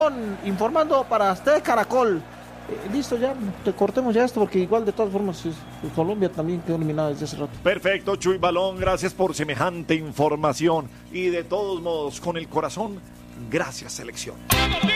Informando para usted, Caracol. Listo, ya, te cortemos ya esto porque igual de todas formas Colombia también quedó eliminada desde hace rato. Perfecto, Chuy Balón, gracias por semejante información y de todos modos, con el corazón, gracias selección.